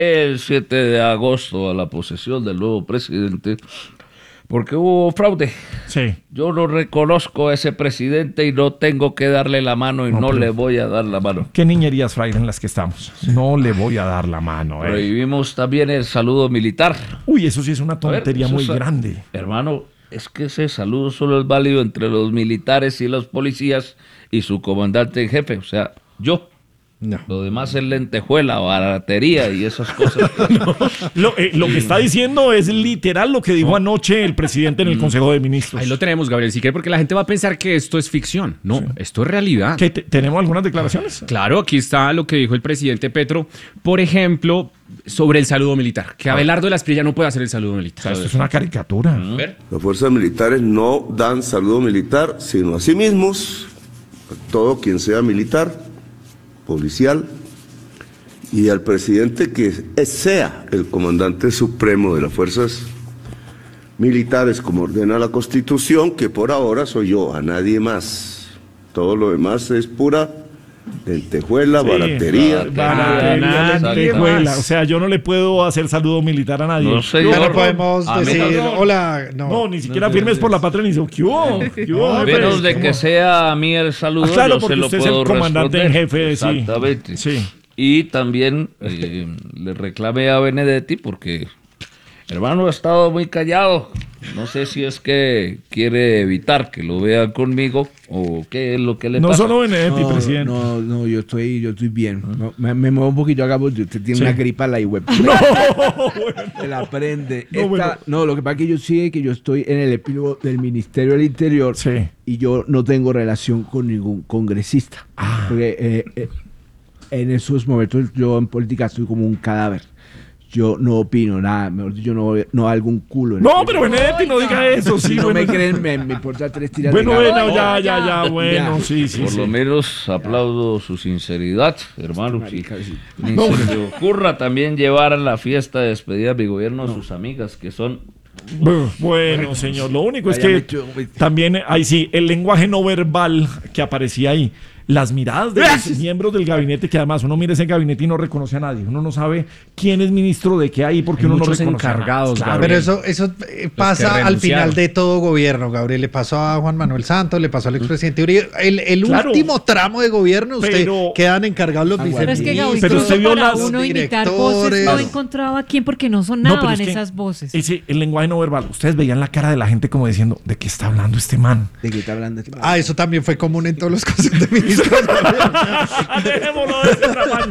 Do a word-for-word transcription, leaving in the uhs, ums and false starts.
el siete de agosto a la posesión del nuevo presidente, porque hubo fraude. Sí. Yo no reconozco a ese presidente y no tengo que darle la mano y no, No, pero- le voy a dar la mano. ¿Qué niñerías, Fraile, en las que estamos? No le voy a dar la mano. Eh. Prohibimos también el saludo militar. Uy, eso sí es una A ver, tontería eso muy es- grande. Hermano, es que ese saludo solo es válido entre los militares y los policías y su comandante en jefe, o sea, yo. No. Lo demás es lentejuela, baratería y esas cosas. Lo, eh, lo que está diciendo es literal lo que dijo anoche el presidente en el Consejo de Ministros. Ahí lo tenemos, Gabriel, si quiere, porque la gente va a pensar que esto es ficción. No, esto es realidad. ¿Qué, te- ¿Tenemos algunas declaraciones? Claro, aquí está lo que dijo el presidente Petro, por ejemplo, sobre el saludo militar, que Abelardo de la Espriella no puede hacer el saludo O militar. sea, esto es una caricatura. Ver. Las fuerzas militares no dan saludo militar, sino a sí mismos, a todo quien sea militar, policial, y al presidente que sea el comandante supremo de las fuerzas militares, como ordena la Constitución, que por ahora soy yo, a nadie más. Todo lo demás es pura lentejuela, Sí, baratería. baratería, Nadie lentejuela. más. O sea, yo no le puedo hacer saludo militar a nadie. No sé, Ya yo- no podemos a decir, menos- hola, no. No, ni siquiera firmes por la patria ni dice, ¿qué hubo? ¿Qué hubo, A jefe? menos de ¿Cómo? que sea a mí el saludo, Ah, claro, yo porque se lo usted es el puedo comandante en responder. jefe, sí. Exactamente. Sí. Y también eh, le reclamé a Benedetti porque, hermano, ha estado muy callado. No sé si es que quiere evitar que lo vean conmigo o qué es lo que le No pasa. solo Benedetti, No, presidente. no, no, yo estoy, yo estoy bien. No, me, me muevo un poquito acá porque usted tiene Sí. una gripa la web. No, Se la prende. No, Esta- bueno. no, lo que pasa es que yo sí, que yo estoy en el epílogo del Ministerio del Interior Sí. y yo no tengo relación con ningún congresista. Ah. Porque eh, eh, en esos momentos yo en política estoy como un cadáver. Yo no opino nada, mejor dicho, no, no algún culo. en No, el- pero Benedetti no diga eso. Si Sí, no bueno, me creen, me, me importa tres tiras Bueno, de bueno, cable. ya, ya, ya, bueno, Ya. sí, sí, Por sí. lo menos aplaudo su sinceridad, hermano. Si Marica, sí. ni No. se le ocurra también llevar a la fiesta de despedida de mi gobierno a sus amigas, que son... Bueno, señor, lo único es Vaya que metido, metido. también, ahí sí, el lenguaje no verbal que aparecía ahí, las miradas de los miembros del gabinete, que además uno mira ese gabinete y no reconoce a nadie, uno no sabe quién es ministro de qué hay porque Hay uno no muchos reconoce a nadie. encargados, Claro. Pero Gabriel. eso, eso eh, que pasa al renunciaron. final de todo gobierno, Gabriel. Le pasó a Juan Manuel Santos, le pasó al expresidente Uribe. El, el Claro. último tramo de gobierno, usted Pero- quedan encargados los Pero Pero es que viceministros. Gabriel, Pero usted vio para las- uno imitar directores. voces no Claro. encontraba a quién porque no No, sonaban pero es que esas voces. Ese, el lenguaje no verbal, ustedes veían la cara de la gente como diciendo, ¿de qué está hablando este man? ¿De qué está hablando este man? Ah, eso también fue común en todos los consejos de ministros. Dejémoslo de ese tamaño.